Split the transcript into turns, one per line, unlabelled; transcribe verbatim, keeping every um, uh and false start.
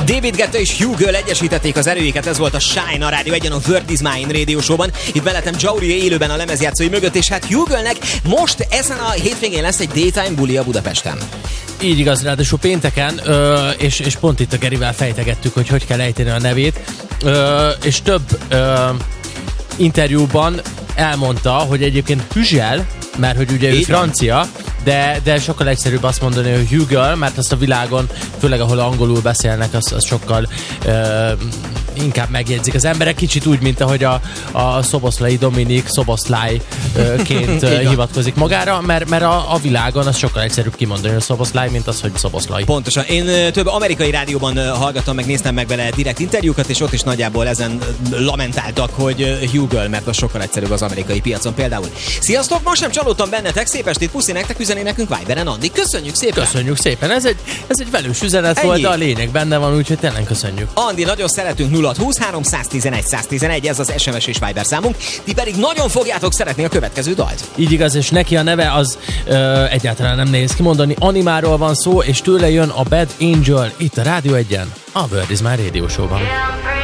David Guetta és Hugh Girl egyesítették az erőiket, ez volt a Shine a Rádió egyen a Word is Mine Radio Show-ban. Itt mellettem Jauri élőben a lemezjátszói mögött, és hát Hugh Girlnek most ezen a hétvégén lesz egy daytime bulia Budapesten.
Így igaz, ráadásul pénteken, ö, és, és pont itt a Gerivel fejtegettük, hogy hogy kell ejteni a nevét, ö, és több ö, interjúban elmondta, hogy egyébként Hüzsel, mert hogy ugye ő francia, de, de sokkal egyszerűbb azt mondani, hogy Hugh Girl, mert azt a világon, főleg ahol angolul beszélnek, az, az sokkal uh, inkább megjegyzik az emberek, kicsit úgy, mint ahogy a, a Szoboszlai Dominik Szoboszlájként uh, hivatkozik magára, mert, mert a, a világon az sokkal egyszerűbb kimondani, hogy Szoboszláj, mint az, hogy Szoboszlai.
Pontosan. Én több amerikai rádióban hallgattam, meg néztem meg vele direkt interjúkat, és ott is nagyjából ezen lamentáltak, hogy Hugh Girl, mert az sokkal egyszerűbb az amerikai piacon például. Sziasztok, most sem csalódtam bennetek, szép estét, puszi nektek, üzeni nekünk Viberen, Andi. Köszönjük szépen!
Köszönjük szépen, ez egy, ez egy velős üzenet volt, de a lényeg benne van, úgyhogy tényleg köszönjük.
Andi, nagyon szeretünk. Nulla húsz három tizenegy száz tizenegy, ez az es em es és Viber számunk. Ti pedig nagyon fogjátok szeretni a következő dalt.
Így igaz, és neki a neve az ö, egyáltalán nem nehéz kimondani. Animáról van szó, és tőle jön a Bad Angel itt a Rádió egyen, a Word is Mine Radio Show-ban.